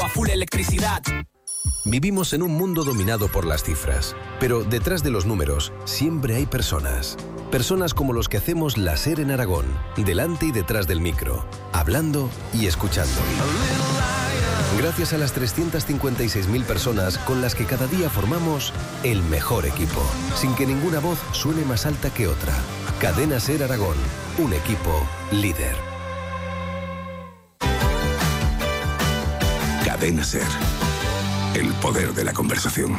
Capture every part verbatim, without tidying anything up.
full electricidad. Vivimos en un mundo dominado por las cifras, pero detrás de los números siempre hay personas. Personas como los que hacemos la SER en Aragón, delante y detrás del micro, hablando y escuchando. Gracias a las trescientas cincuenta y seis mil personas con las que cada día formamos el mejor equipo, sin que ninguna voz suene más alta que otra. Cadena SER Aragón, un equipo líder. Cadena SER. El poder de la conversación.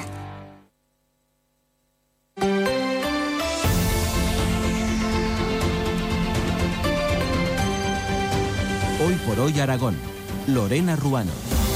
Hoy por hoy Aragón. Lorena Ruano.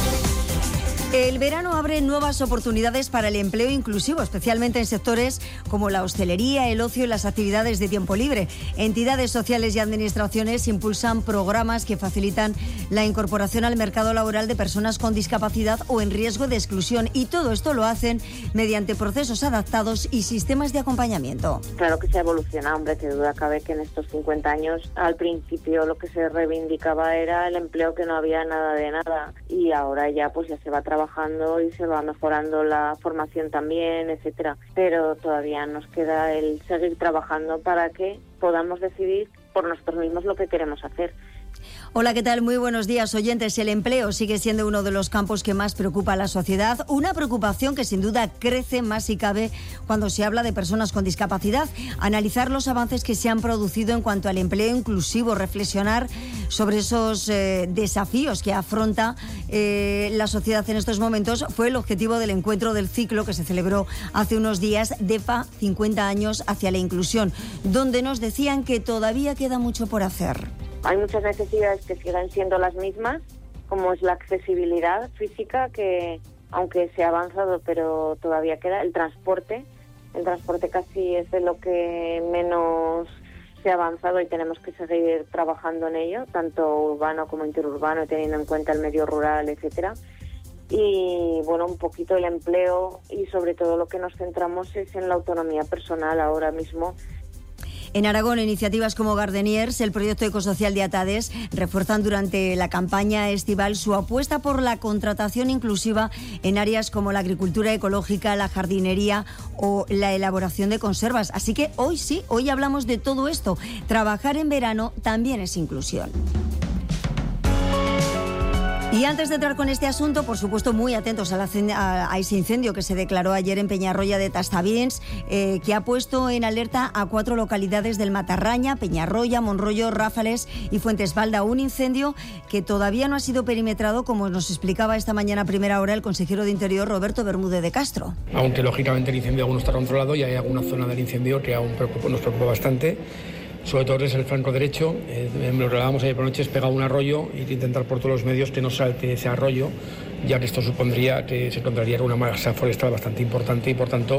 El verano abre nuevas oportunidades para el empleo inclusivo, especialmente en sectores como la hostelería, el ocio y las actividades de tiempo libre. Entidades sociales y administraciones impulsan programas que facilitan la incorporación al mercado laboral de personas con discapacidad o en riesgo de exclusión, y todo esto lo hacen mediante procesos adaptados y sistemas de acompañamiento. Claro que se ha evolucionado, hombre, que duda cabe que en estos cincuenta años al principio lo que se reivindicaba era el empleo, que no había nada de nada, y ahora ya pues ya se va trabajando y se va mejorando la formación también, etcétera. Pero todavía nos queda el seguir trabajando para que podamos decidir por nosotros mismos lo que queremos hacer. Hola, ¿qué tal? Muy buenos días, oyentes. El empleo sigue siendo uno de los campos que más preocupa a la sociedad, una preocupación que sin duda crece más si cabe cuando se habla de personas con discapacidad. Analizar los avances que se han producido en cuanto al empleo inclusivo, reflexionar sobre esos eh, desafíos que afronta eh, la sociedad en estos momentos, fue el objetivo del encuentro del ciclo que se celebró hace unos días, D E P A cincuenta años hacia la inclusión, donde nos decían que todavía queda mucho por hacer. Hay muchas necesidades que siguen siendo las mismas, como es la accesibilidad física, que aunque se ha avanzado, pero todavía queda el transporte. El transporte casi es de lo que menos se ha avanzado y tenemos que seguir trabajando en ello, tanto urbano como interurbano, teniendo en cuenta el medio rural, etcétera. Y bueno, un poquito el empleo, y sobre todo lo que nos centramos es en la autonomía personal ahora mismo. En Aragón, iniciativas como Gardeniers, el proyecto ecosocial de Atades, refuerzan durante la campaña estival su apuesta por la contratación inclusiva en áreas como la agricultura ecológica, la jardinería o la elaboración de conservas. Así que hoy sí, hoy hablamos de todo esto. Trabajar en verano también es inclusión. Y antes de entrar con este asunto, por supuesto, muy atentos a, la, a, a ese incendio que se declaró ayer en Peñarroya de Tastavins, eh, que ha puesto en alerta a cuatro localidades del Matarraña, Peñarroya, Monroyo, Ráfales y Fuentesvalda. Un incendio que todavía no ha sido perimetrado, como nos explicaba esta mañana a primera hora el consejero de Interior, Roberto Bermúdez de Castro. Aunque lógicamente el incendio aún no está controlado y hay alguna zona del incendio que aún preocupa, nos preocupa bastante. Sobre todo es el flanco derecho, eh, lo relábamos ayer por noche, es pegado un arroyo y intentar por todos los medios que no salte ese arroyo, ya que esto supondría que se encontraría con una masa forestal bastante importante y por tanto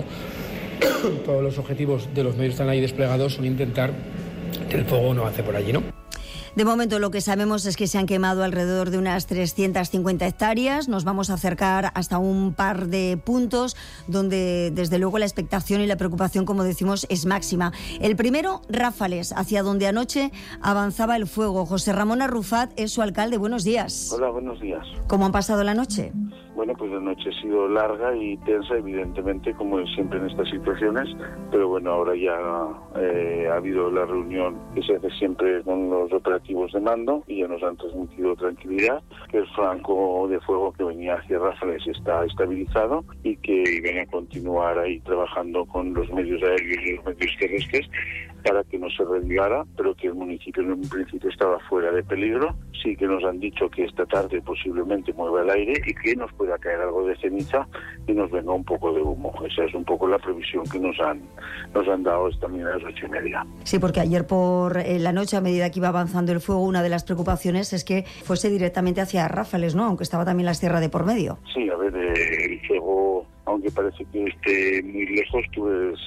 todos los objetivos de los medios que están ahí desplegados son intentar que el fuego no avance por allí, ¿no? De momento lo que sabemos es que se han quemado alrededor de unas trescientas cincuenta hectáreas. Nos vamos a acercar hasta un par de puntos donde desde luego la expectación y la preocupación, como decimos, es máxima. El primero, Ráfales, hacia donde anoche avanzaba el fuego. José Ramón Arrufat es su alcalde. Buenos días. Hola, buenos días. ¿Cómo han pasado la noche? Bueno, pues la noche ha sido larga y tensa, evidentemente, como es siempre en estas situaciones, pero bueno, ahora ya eh, ha habido la reunión que se hace siempre con los operativos de mando y ya nos han transmitido tranquilidad, que el flanco de fuego que venía hacia Ráfales está estabilizado y que iban a continuar ahí trabajando con los medios aéreos y los medios terrestres para que no se revivara, pero que el municipio en un principio estaba fuera de peligro. Sí que nos han dicho que esta tarde posiblemente mueva el aire y que nos pueda caer algo de ceniza y nos venga un poco de humo. Esa es un poco la previsión que nos han nos han dado esta mañana a las ocho y media. Sí, porque ayer por la noche, a medida que iba avanzando el fuego, una de las preocupaciones es que fuese directamente hacia Ráfales, ¿no? Aunque estaba también la sierra de por medio. Sí, a ver, eh, el fuego, aunque parece que esté muy lejos, pues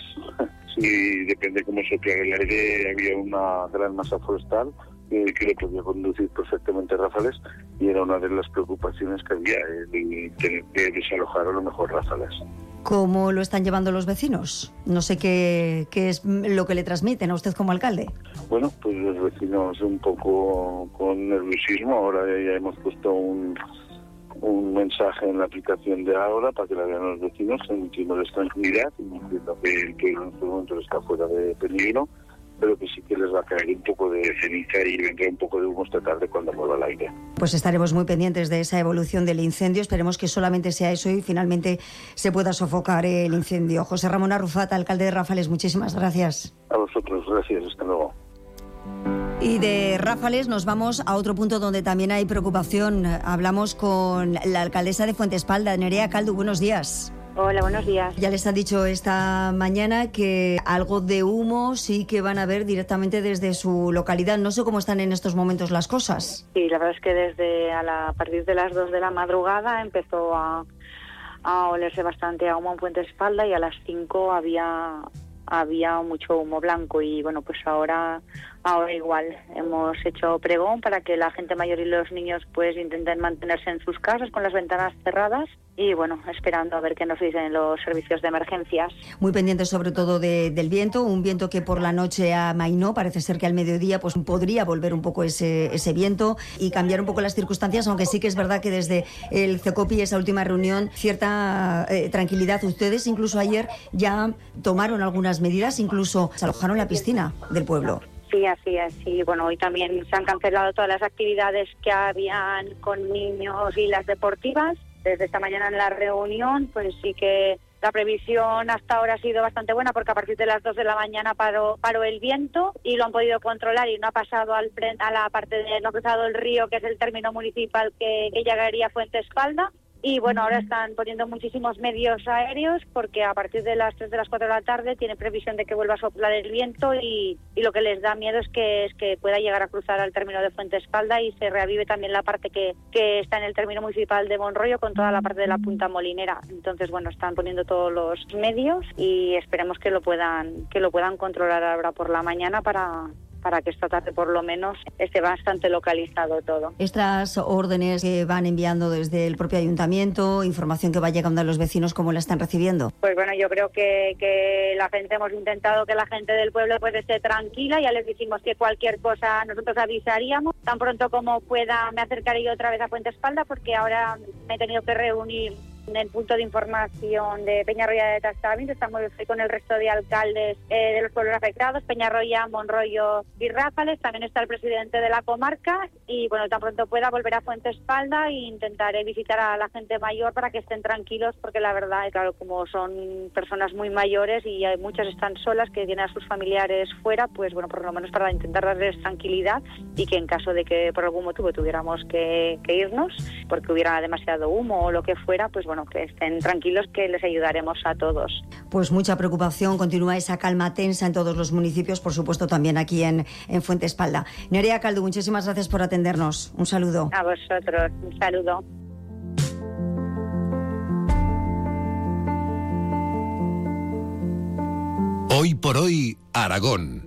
sí, depende cómo soplara el aire. Había una gran masa forestal eh, que le podía conducir perfectamente a Ráfales y era una de las preocupaciones que había, eh, de tener que desalojar a lo mejor Ráfales. ¿Cómo lo están llevando los vecinos? No sé qué, qué es lo que le transmiten a usted como alcalde. Bueno, pues los vecinos un poco con nerviosismo. Ahora ya hemos puesto un, un mensaje en la aplicación de ahora para que la vean los vecinos, transmitiéndoles tranquilidad y diciendo que, que en estos momentos está fuera de peligro, pero que sí que les va a caer un poco de ceniza y vendrá un poco de humo esta tarde cuando mueva el aire. Pues estaremos muy pendientes de esa evolución del incendio. Esperemos que solamente sea eso y finalmente se pueda sofocar el incendio. José Ramón Arrufat, alcalde de Ráfales, muchísimas gracias. A vosotros, gracias, hasta luego. Y de Ráfales nos vamos a otro punto donde también hay preocupación. Hablamos con la alcaldesa de Fuentespalda, Nerea Caldu. Buenos días. Hola, buenos días. Ya les han dicho esta mañana que algo de humo sí que van a ver directamente desde su localidad. No sé cómo están en estos momentos las cosas. Sí, la verdad es que desde a, la, a partir de las dos de la madrugada empezó a, a olerse bastante a humo en Fuentespalda y a las cinco había, había mucho humo blanco y bueno, pues ahora... Ahora igual, hemos hecho pregón para que la gente mayor y los niños pues intenten mantenerse en sus casas con las ventanas cerradas y bueno, esperando a ver qué nos dicen los servicios de emergencias. Muy pendientes sobre todo de, del viento, un viento que por la noche amainó, parece ser que al mediodía pues podría volver un poco ese, ese viento y cambiar un poco las circunstancias, aunque sí que es verdad que desde el CECOPI, esa última reunión, cierta eh, tranquilidad. Ustedes incluso ayer ya tomaron algunas medidas, incluso se alojaron la piscina del pueblo. Sí, así es. Sí, bueno, hoy también se han cancelado todas las actividades que habían con niños y las deportivas. Desde esta mañana en la reunión, pues sí que la previsión hasta ahora ha sido bastante buena porque a partir de las dos de la mañana paró, paró el viento y lo han podido controlar y no ha pasado al a la parte de, no ha cruzado el río, que es el término municipal que, que llegaría a Fuentespalda. Y bueno, ahora están poniendo muchísimos medios aéreos porque a partir de las tres de las cuatro de la tarde tiene previsión de que vuelva a soplar el viento y, y lo que les da miedo es que es que pueda llegar a cruzar al término de Fuentespalda y se reavive también la parte que, que está en el término municipal de Monroyo con toda la parte de la Punta Molinera. Entonces, bueno, están poniendo todos los medios y esperemos que lo puedan que lo puedan controlar ahora por la mañana para... para que esta tarde por lo menos esté bastante localizado todo. Estas órdenes que van enviando desde el propio ayuntamiento, información que va llegando a los vecinos, ¿cómo la están recibiendo? Pues bueno, yo creo que, que la gente, hemos intentado que la gente del pueblo pues esté tranquila, ya les dijimos que cualquier cosa nosotros avisaríamos, tan pronto como pueda me acercaré yo otra vez a Fuentespalda porque ahora me he tenido que reunir en el punto de información de Peñarroya de Tastavin. Estamos con el resto de alcaldes eh, de los pueblos afectados, Peñarroya, Monroyo y Ráfales. También está el presidente de la comarca y bueno, tan pronto pueda volver a Fuentespalda e intentaré visitar a la gente mayor para que estén tranquilos porque la verdad, claro, como son personas muy mayores y hay muchas están solas que tienen a sus familiares fuera, pues bueno, por lo menos para intentar darles tranquilidad y que en caso de que por algún motivo tuviéramos que, que irnos porque hubiera demasiado humo o lo que fuera, pues bueno, que estén tranquilos que les ayudaremos a todos. Pues mucha preocupación, continúa esa calma tensa en todos los municipios, por supuesto también aquí en, en Fuentespalda. Nerea Caldu, muchísimas gracias por atendernos. Un saludo. A vosotros, un saludo. Hoy por hoy, Aragón.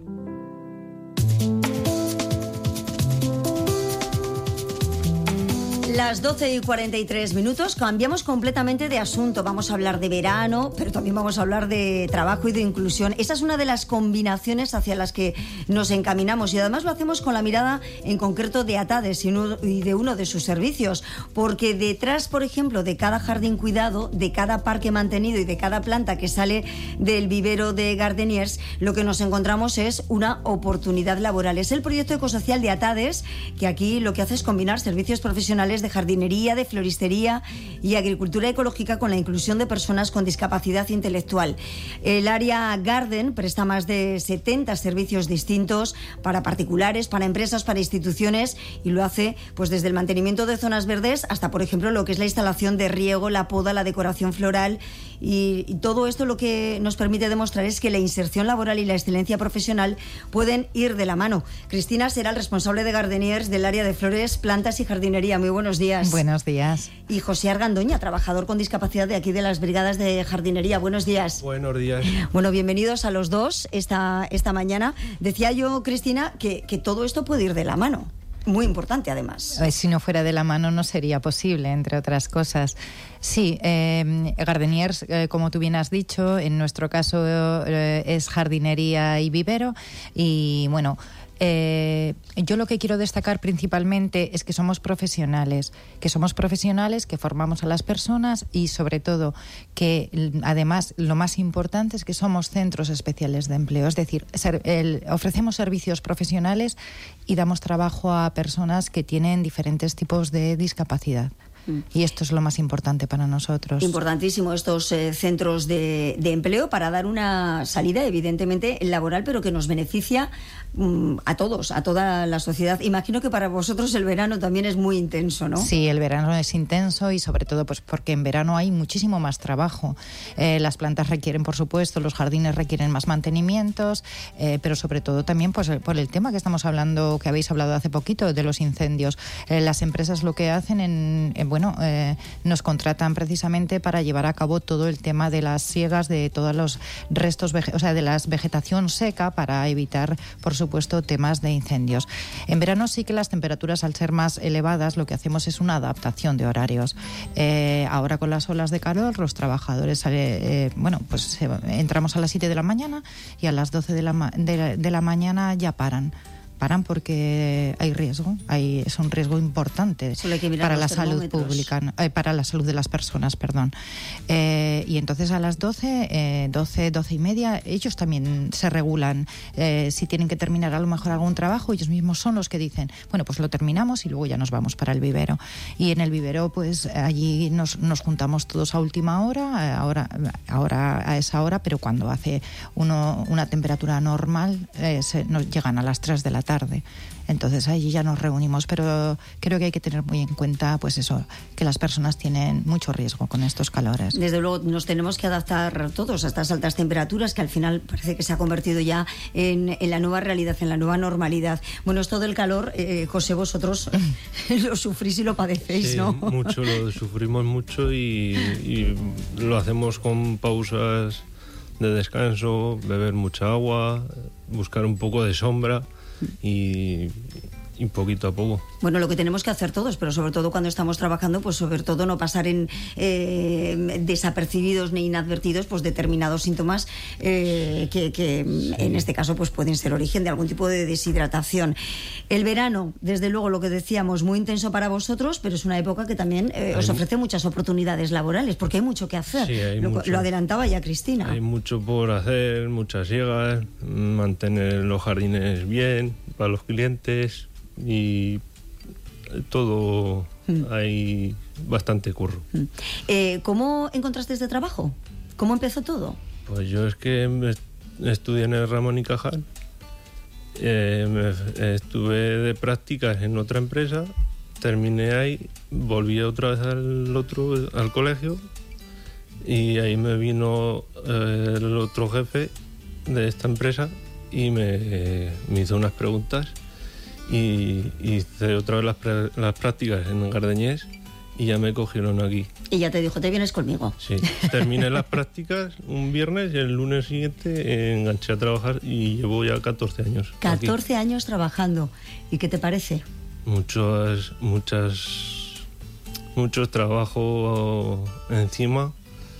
Las doce y cuarenta y tres minutos, cambiamos completamente de asunto. Vamos a hablar de verano, pero también vamos a hablar de trabajo y de inclusión. Esa es una de las combinaciones hacia las que nos encaminamos y además lo hacemos con la mirada en concreto de Atades y, uno, y de uno de sus servicios, porque detrás, por ejemplo, de cada jardín cuidado, de cada parque mantenido y de cada planta que sale del vivero de Gardeniers, lo que nos encontramos es una oportunidad laboral. Es el proyecto ecosocial de Atades, que aquí lo que hace es combinar servicios profesionales de jardinería, de floristería y agricultura ecológica con la inclusión de personas con discapacidad intelectual. El área Garden presta más de setenta servicios distintos para particulares, para empresas, para instituciones y lo hace pues desde el mantenimiento de zonas verdes hasta, por ejemplo, lo que es la instalación de riego, la poda, la decoración floral y, y todo esto lo que nos permite demostrar es que la inserción laboral y la excelencia profesional pueden ir de la mano. Cristina será el responsable de Gardeniers del área de flores, plantas y jardinería. Muy buenos días. Buenos días. Y José Argandoña, trabajador con discapacidad de aquí de las brigadas de jardinería. Buenos días. Buenos días. Bueno, bienvenidos a los dos esta, esta mañana. Decía yo, Cristina, que, que todo esto puede ir de la mano. Muy importante, además. Si no fuera de la mano no sería posible, entre otras cosas. Sí, eh, Gardeniers, eh, como tú bien has dicho, en nuestro caso eh, es jardinería y vivero. Y bueno, Eh, yo lo que quiero destacar principalmente es que somos profesionales, que somos profesionales, que formamos a las personas y sobre todo que además lo más importante es que somos centros especiales de empleo, es decir, ser, el, ofrecemos servicios profesionales y damos trabajo a personas que tienen diferentes tipos de discapacidad. Y esto es lo más importante para nosotros. Importantísimo estos eh, centros de, de empleo para dar una salida evidentemente laboral, pero que nos beneficia um, a todos, a toda la sociedad. Imagino que para vosotros el verano también es muy intenso, ¿no? Sí, el verano es intenso y sobre todo pues porque en verano hay muchísimo más trabajo. Eh, las plantas requieren, por supuesto, los jardines requieren más mantenimientos, eh, pero sobre todo también pues por el tema que estamos hablando, que habéis hablado hace poquito, de los incendios. Eh, las empresas lo que hacen en, en bueno, eh, nos contratan precisamente para llevar a cabo todo el tema de las siegas de todos los restos, o sea, de la vegetación seca para evitar, por supuesto, temas de incendios. En verano sí que las temperaturas, al ser más elevadas, lo que hacemos es una adaptación de horarios. Eh, ahora con las olas de calor, los trabajadores, eh, bueno, pues eh, entramos a las siete de la mañana y a las doce de la, ma- de la, de la mañana ya paran. Paran porque hay riesgo, hay, es un riesgo importante para la salud pública, eh, para la salud de las personas, perdón. Eh, y entonces a las doce, eh, doce, doce y media, ellos también se regulan. Eh, si tienen que terminar a lo mejor algún trabajo, ellos mismos son los que dicen, bueno, pues lo terminamos y luego ya nos vamos para el vivero. Y en el vivero, pues allí nos, nos juntamos todos a última hora, ahora, ahora a esa hora, pero cuando hace uno, una temperatura normal, eh, se, nos llegan a las tres de la tarde. tarde. Entonces allí ya nos reunimos, pero creo que hay que tener muy en cuenta pues eso, que las personas tienen mucho riesgo con estos calores. Desde luego nos tenemos que adaptar todos a estas altas temperaturas que al final parece que se ha convertido ya en, en la nueva realidad, en la nueva normalidad. Bueno, esto del calor, eh, José, vosotros lo sufrís y lo padecéis, sí, ¿no? Mucho, lo sufrimos mucho y, y lo hacemos con pausas de descanso, beber mucha agua, buscar un poco de sombra y, y poquito a poco. Bueno, lo que tenemos que hacer todos, pero sobre todo cuando estamos trabajando, pues sobre todo no pasar en eh, desapercibidos ni inadvertidos pues determinados síntomas eh, que, que sí. en este caso pues pueden ser origen de algún tipo de deshidratación. El verano, desde luego, lo que decíamos, muy intenso para vosotros, pero es una época que también eh, os ofrece muchas oportunidades laborales, porque hay mucho que hacer. Sí, hay lo, mucho. lo adelantaba ya Cristina. Hay mucho por hacer, muchas siegas, mantener los jardines bien para los clientes y todo, mm. hay bastante curro. Mm. Eh, ¿Cómo encontraste este trabajo? ¿Cómo empezó todo? Pues yo es que estudié en el Ramón y Cajal, eh, me, estuve de prácticas en otra empresa, terminé ahí, volví otra vez al otro, al colegio, y ahí me vino eh, el otro jefe de esta empresa y me, me hizo unas preguntas. Y hice otra vez las, pre- las prácticas en Gardeñés y ya me cogieron aquí. Y ya te dijo, te vienes conmigo. Sí, terminé las prácticas un viernes y el lunes siguiente enganché a trabajar y llevo ya catorce años. catorce aquí. años trabajando. ¿Y qué te parece? Muchos, muchas, muchos trabajos encima,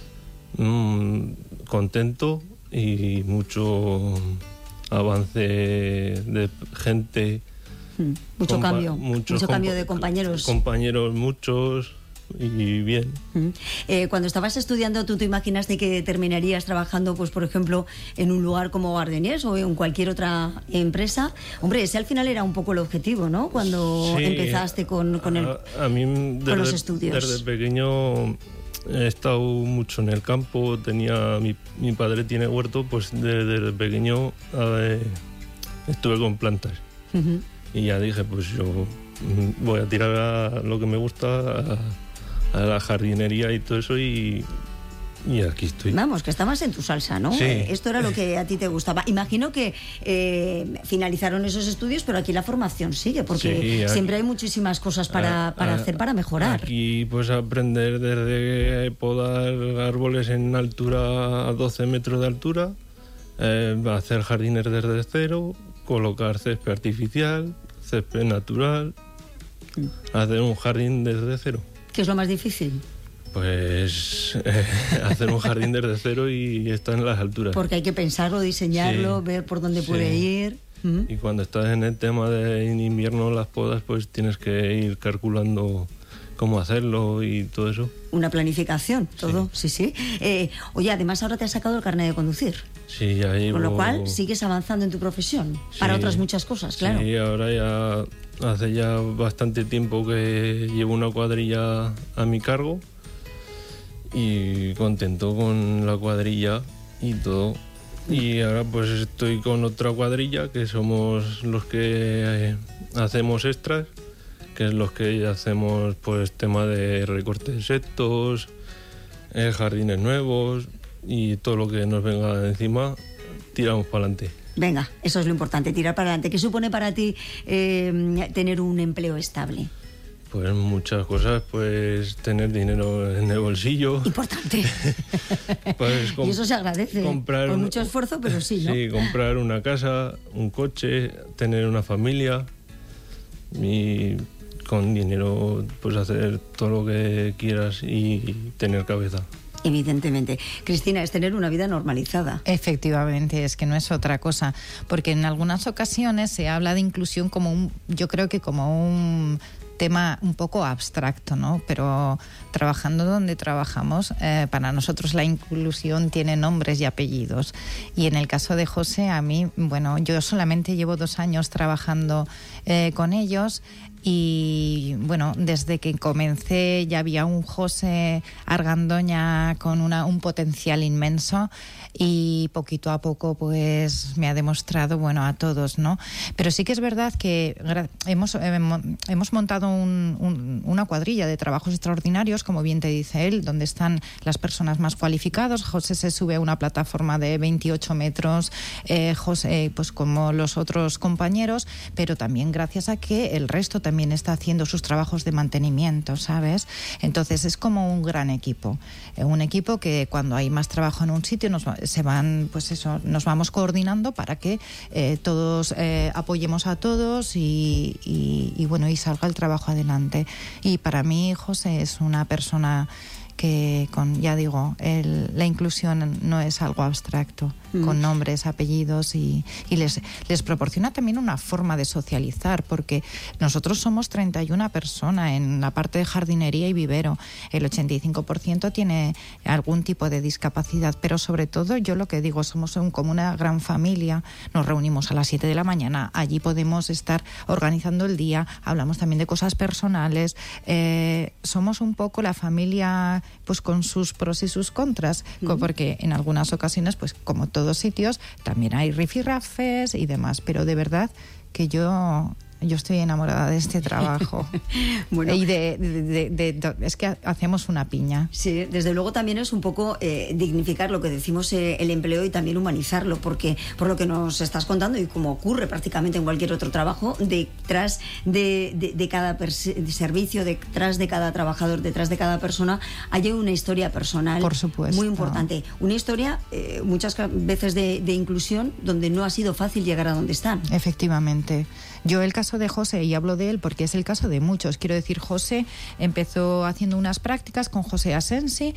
mmm, contento y mucho avance de gente. Mm, mucho Compa- cambio, mucho compa- cambio de compañeros. Compañeros muchos y bien. Mm. Eh, cuando estabas estudiando, ¿tú te imaginaste que terminarías trabajando, pues por ejemplo, en un lugar como Gardeñés o en cualquier otra empresa? Hombre, ese al final era un poco el objetivo, ¿no? Cuando sí, empezaste con, con, el, a, a mí desde, con los estudios. Desde pequeño he estado mucho en el campo, tenía mi, mi padre tiene huerto, pues desde, desde pequeño ver, estuve con plantas. Uh-huh. Y ya dije, pues yo voy a tirar a lo que me gusta, a, a la jardinería y todo eso, y, y aquí estoy. Vamos, que estabas en tu salsa, ¿no? Sí. Eh, esto era lo que a ti te gustaba. Imagino que eh, finalizaron esos estudios, pero aquí la formación sigue, porque sí, aquí, siempre hay muchísimas cosas para, a, para a, hacer, para mejorar. Aquí pues aprender desde podar árboles en altura a doce metros de altura, eh, hacer jardines desde cero, colocar césped artificial, césped natural, mm. hacer un jardín desde cero. ¿Qué es lo más difícil? Pues eh, hacer un jardín desde cero y estar en las alturas. Porque hay que pensarlo, diseñarlo, sí, ver por dónde sí. puede ir. Uh-huh. Y cuando estás en el tema de invierno, las podas, pues tienes que ir calculando cómo hacerlo y todo eso. Una planificación, todo, sí, sí. sí. Eh, oye, además ahora te has sacado el carnet de conducir. Sí, ya llevo... Con lo cual sigues avanzando en tu profesión, sí, para otras muchas cosas, claro. Sí, ahora ya hace ya bastante tiempo que llevo una cuadrilla a mi cargo y contento con la cuadrilla y todo. Y ahora pues estoy con otra cuadrilla que somos los que eh, hacemos extras, que es los que hacemos pues tema de recorte de setos, eh, jardines nuevos y todo lo que nos venga encima, tiramos para adelante. Venga, eso es lo importante, tirar para adelante. ¿Qué supone para ti eh, tener un empleo estable? Pues muchas cosas, pues tener dinero en el bolsillo. Importante. Pues y eso se agradece, comprar con un, mucho esfuerzo, pero sí, ¿no? Sí, comprar una casa, un coche, tener una familia y con dinero pues hacer todo lo que quieras y tener cabeza. Evidentemente. Cristina, es tener una vida normalizada. Efectivamente, es que no es otra cosa, porque en algunas ocasiones se habla de inclusión como un, yo creo que como un tema un poco abstracto, ¿no? Pero trabajando donde trabajamos, eh, para nosotros la inclusión tiene nombres y apellidos. Y en el caso de José, a mí, bueno, yo solamente llevo dos años trabajando eh, con ellos. Y bueno, desde que comencé ya había un José Argandoña con una, un potencial inmenso y poquito a poco pues me ha demostrado, bueno, a todos, ¿no? Pero sí que es verdad que hemos, hemos montado un, un, una cuadrilla de trabajos extraordinarios, como bien te dice él, donde están las personas más cualificadas. José se sube a una plataforma de veintiocho metros, eh, José, pues como los otros compañeros, pero también gracias a que el resto también también está haciendo sus trabajos de mantenimiento, ¿sabes? Entonces es como un gran equipo, un equipo que cuando hay más trabajo en un sitio nos se van, pues eso, nos vamos coordinando para que eh, todos eh, apoyemos a todos y, y, y bueno, y salga el trabajo adelante. Y para mí José es una persona que con, ya digo, el, la inclusión no es algo abstracto, mm. con nombres, apellidos y, y les, les proporciona también una forma de socializar, porque nosotros somos treinta y una personas en la parte de jardinería y vivero, el ochenta y cinco por ciento tiene algún tipo de discapacidad, pero sobre todo yo lo que digo, somos un, como una gran familia, nos reunimos a las siete de la mañana, allí podemos estar organizando el día, hablamos también de cosas personales, eh, somos un poco la familia pues con sus pros y sus contras, uh-huh. porque en algunas ocasiones, pues como todos sitios, también hay rifirrafes y demás, pero de verdad que yo... Yo estoy enamorada de este trabajo. Bueno, y de, de, de, de, de, es que hacemos una piña. Sí, desde luego también es un poco eh, dignificar lo que decimos eh, el empleo y también humanizarlo, porque por lo que nos estás contando y como ocurre prácticamente en cualquier otro trabajo, detrás de, de, de cada perse- de servicio, detrás de cada trabajador, detrás de cada persona, hay una historia personal. Por supuesto. Muy importante. Una historia eh, muchas veces de, de inclusión donde no ha sido fácil llegar a donde están. Efectivamente. Yo el caso de José, y hablo de él porque es el caso de muchos, quiero decir, José empezó haciendo unas prácticas con José Asensi,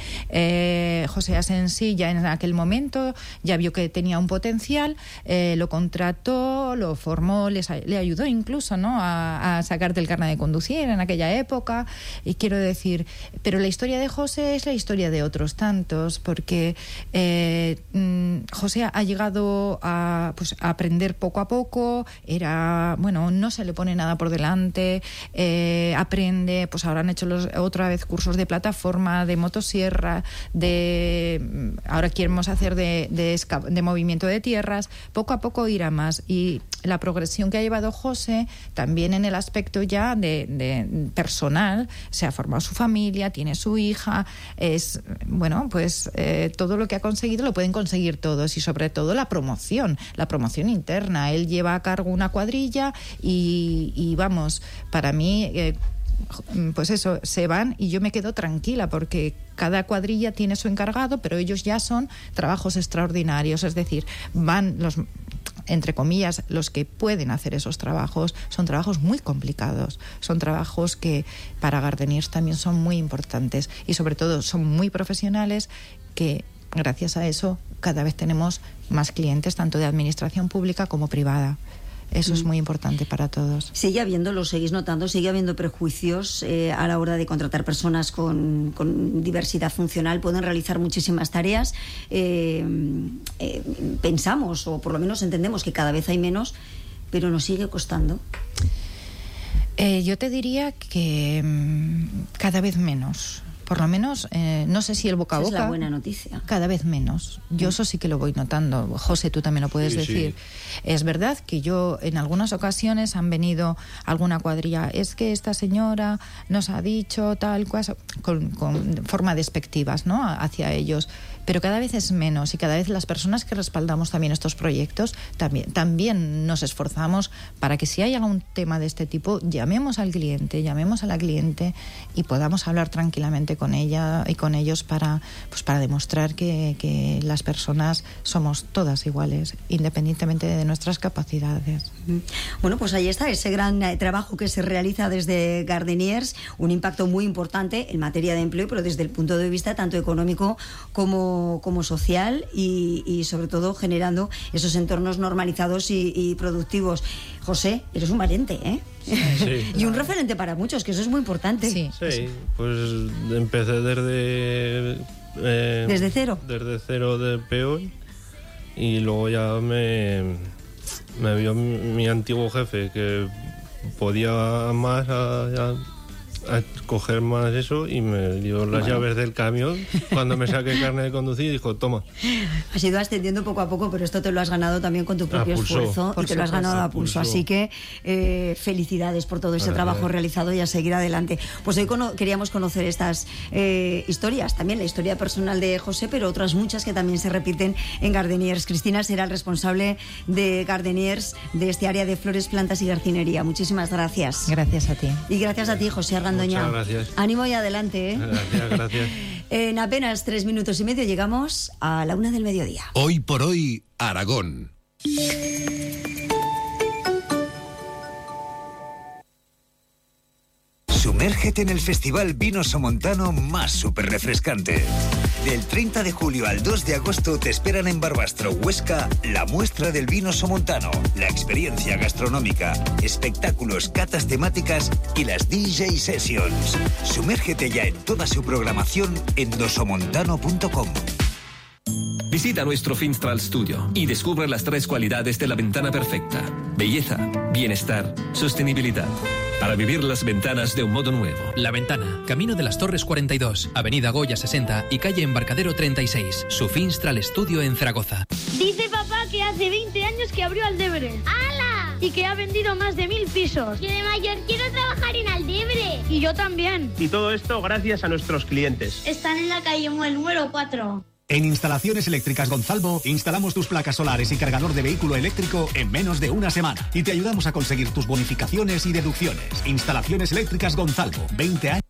eh, José Asensi ya en aquel momento ya vio que tenía un potencial, eh, lo contrató, lo formó, les, le ayudó incluso, ¿no?, a, a sacar del carnet de conducir en aquella época, y quiero decir, pero la historia de José es la historia de otros tantos, porque eh, José ha llegado a, pues, a aprender poco a poco, era, bueno, no se le pone nada por delante, eh, aprende, pues ahora han hecho los, otra vez cursos de plataforma, de motosierra, de ahora queremos hacer de, de, de movimiento de tierras, poco a poco irá más, y la progresión que ha llevado José también en el aspecto ya de, de personal, se ha formado su familia, tiene su hija, es, bueno, pues eh, todo lo que ha conseguido lo pueden conseguir todos, y sobre todo la promoción, la promoción interna. Él lleva a cargo una cuadrilla y, y vamos, para mí eh, pues eso, se van y yo me quedo tranquila porque cada cuadrilla tiene su encargado, pero ellos ya son trabajos extraordinarios, es decir, van los, entre comillas, los que pueden hacer esos trabajos, son trabajos muy complicados, son trabajos que para Gardeniers también son muy importantes y sobre todo son muy profesionales, que gracias a eso cada vez tenemos más clientes tanto de administración pública como privada. Eso es muy importante para todos. Sigue habiendo, lo seguís notando, sigue habiendo prejuicios eh, a la hora de contratar personas con, con diversidad funcional. Pueden realizar muchísimas tareas. Eh, eh, pensamos, o por lo menos entendemos, que cada vez hay menos, pero nos sigue costando. Eh, yo te diría que mmm, cada vez menos. Por lo menos, eh, no sé si el boca a boca... Esa es la buena noticia. Cada vez menos. Yo eso sí que lo voy notando. José, tú también lo puedes sí, decir. Sí. Es verdad que yo, en algunas ocasiones, han venido alguna cuadrilla, es que esta señora nos ha dicho tal cosa, con, con forma despectivas, ¿no?, hacia ellos. Pero cada vez es menos, y cada vez las personas que respaldamos también estos proyectos también, también nos esforzamos para que si hay algún tema de este tipo, llamemos al cliente, llamemos a la cliente y podamos hablar tranquilamente con ella y con ellos para, pues para demostrar que, que las personas somos todas iguales, independientemente de nuestras capacidades. Bueno, pues ahí está ese gran trabajo que se realiza desde Gardeniers, un impacto muy importante en materia de empleo, pero desde el punto de vista tanto económico como como social y, y sobre todo generando esos entornos normalizados y, y productivos. José, eres un valiente, ¿eh? Sí, y un referente para muchos, que eso es muy importante. Sí, sí, pues empecé desde... Eh, ¿Desde cero? Desde cero de peor, y luego ya me, me vio mi, mi antiguo jefe que podía más a, a, a coger más eso, y me dio las bueno. llaves del camión cuando me saqué carne de conducir y dijo, toma. Has ido ascendiendo poco a poco, pero esto te lo has ganado también con tu propio esfuerzo y te lo has ganado a pulso. Así que eh, felicidades por todo ese Gracias. trabajo realizado y a seguir adelante. Pues hoy cono- queríamos conocer estas eh, historias, también la historia personal de José, pero otras muchas que también se repiten en Gardeniers. Cristina será el responsable de Gardeniers, de este área de flores, plantas y jardinería. Muchísimas gracias. Gracias a ti. Y gracias a ti, José Argandoña. Muchas gracias. Ánimo y adelante, ¿eh? Gracias, gracias. En apenas tres minutos y medio llegamos a la una del mediodía. Hoy por hoy, Aragón. Sumérgete en el Festival Vino Somontano más súper refrescante. Del treinta de julio al dos de agosto te esperan en Barbastro, Huesca, la muestra del vino somontano, la experiencia gastronómica, espectáculos, catas temáticas y las D J Sessions. Sumérgete ya en toda su programación en dosomontano punto com. Visita nuestro Finstral Studio y descubre las tres cualidades de la ventana perfecta: belleza, bienestar, sostenibilidad. Para vivir las ventanas de un modo nuevo. La Ventana, Camino de las Torres cuarenta y dos, Avenida Goya sesenta y Calle Embarcadero treinta y seis. Su Finstral Studio en Zaragoza. Dice papá que hace veinte años que abrió Aldebre. ¡Hala! Y que ha vendido más de mil pisos. Yo de mayor quiero trabajar en Aldebre. Y yo también. Y todo esto gracias a nuestros clientes. Están en la calle Muel número cuatro. En Instalaciones Eléctricas Gonzalvo instalamos tus placas solares y cargador de vehículo eléctrico en menos de una semana y te ayudamos a conseguir tus bonificaciones y deducciones. Instalaciones Eléctricas Gonzalvo, veinte años.